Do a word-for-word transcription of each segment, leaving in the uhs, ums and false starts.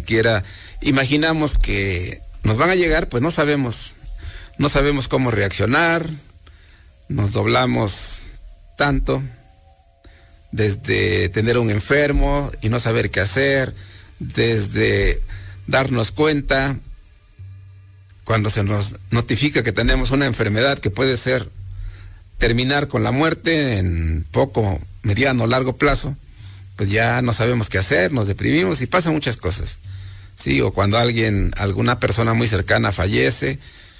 siquiera imaginamos que nos van a llegar, pues no sabemos, no sabemos cómo reaccionar, nos doblamos tanto, desde tener un enfermo y no saber qué hacer, desde darnos cuenta cuando se nos notifica que tenemos una enfermedad que puede ser terminar con la muerte en poco, mediano o largo plazo, pues ya no sabemos qué hacer, nos deprimimos y pasan muchas cosas, sí, o cuando alguien, alguna persona muy cercana fallece,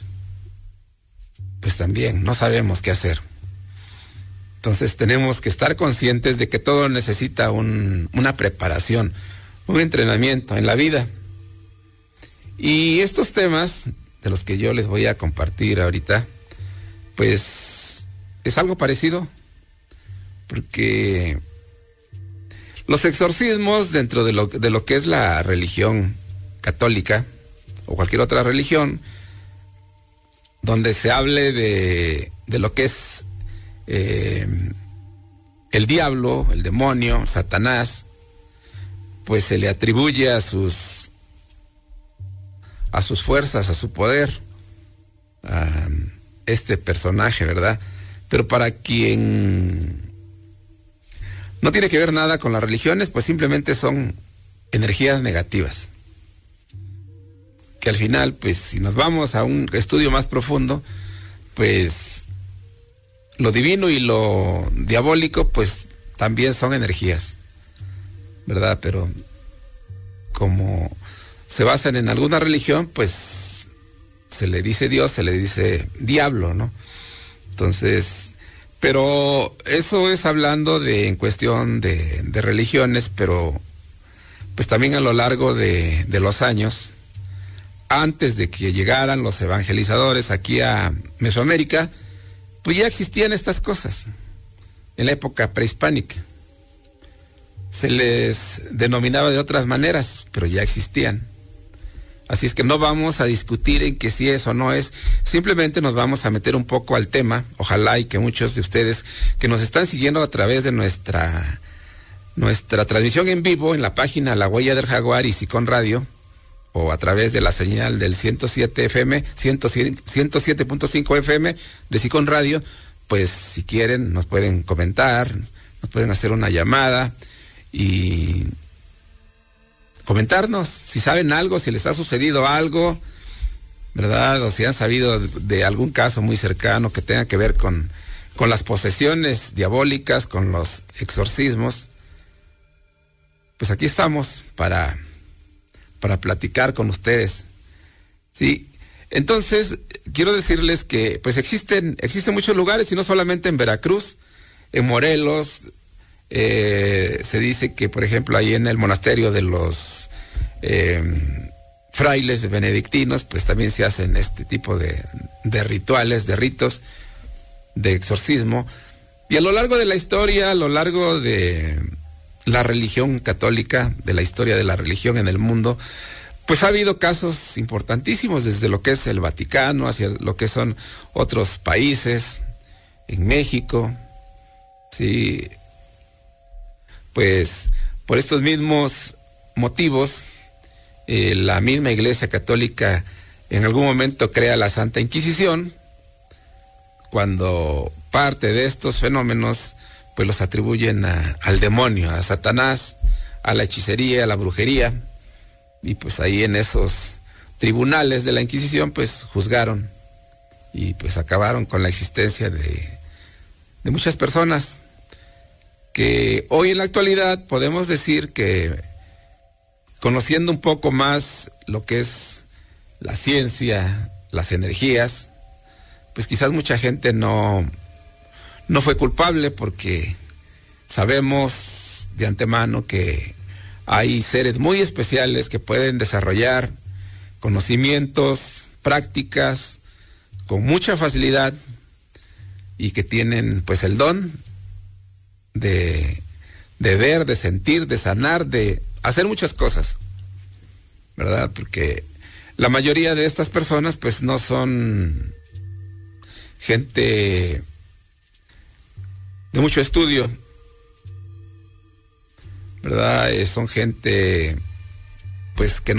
pues también no sabemos qué hacer. Entonces tenemos que estar conscientes de que todo necesita un, una preparación, un entrenamiento en la vida. Y estos temas de los que yo les voy a compartir ahorita, pues es algo parecido, porque los exorcismos dentro de lo, de lo que es la religión católica o cualquier otra religión, donde se hable de, de lo que es eh, el diablo, el demonio, Satanás, pues se le atribuye a sus a sus fuerzas, a su poder, a este personaje, ¿verdad? Pero para quien no tiene que ver nada con las religiones, pues simplemente son energías negativas. Que al final, pues si nos vamos a un estudio más profundo, pues lo divino y lo diabólico, pues también son energías, ¿verdad? Pero como se basan en alguna religión, pues se le dice Dios, se le dice diablo, ¿no? Entonces, pero eso es hablando de en cuestión de, de religiones, pero pues también a lo largo de, de los años, antes de que llegaran los evangelizadores aquí a Mesoamérica, pues ya existían estas cosas, en la época prehispánica. Se les denominaba de otras maneras, pero ya existían. Así es que no vamos a discutir en que si es o no es, simplemente nos vamos a meter un poco al tema, ojalá y que muchos de ustedes que nos están siguiendo a través de nuestra, nuestra transmisión en vivo en la página La Huella del Jaguar y Sicón Radio, o a través de la señal del ciento siete F M, ciento siete punto cinco F M de Sicón Radio, pues si quieren nos pueden comentar, nos pueden hacer una llamada y comentarnos si saben algo, si les ha sucedido algo, ¿verdad? O si han sabido de, de algún caso muy cercano que tenga que ver con, con las posesiones diabólicas, con los exorcismos. Pues aquí estamos para, para platicar con ustedes. Sí, entonces quiero decirles que pues existen, existen muchos lugares y no solamente en Veracruz, en Morelos. Eh, se dice que, por ejemplo, ahí en el monasterio de los eh, frailes benedictinos, pues también se hacen este tipo de, de rituales, de ritos, de exorcismo. Y a lo largo de la historia, a lo largo de la religión católica, de la historia de la religión en el mundo, pues ha habido casos importantísimos, desde lo que es el Vaticano, hacia lo que son otros países, en México, sí. Pues por estos mismos motivos, eh, la misma Iglesia Católica en algún momento crea la Santa Inquisición, cuando parte de estos fenómenos pues los atribuyen a, al demonio, a Satanás, a la hechicería, a la brujería, y pues ahí en esos tribunales de la Inquisición pues juzgaron y pues acabaron con la existencia de, de muchas personas, que hoy en la actualidad podemos decir que, conociendo un poco más lo que es la ciencia, las energías, pues quizás mucha gente no, no fue culpable, porque sabemos de antemano que hay seres muy especiales que pueden desarrollar conocimientos, prácticas con mucha facilidad y que tienen pues el don de, de ver, de sentir, de sanar, de hacer muchas cosas, ¿verdad? Porque la mayoría de estas personas pues no son gente de mucho estudio, ¿verdad? Eh, son gente pues que no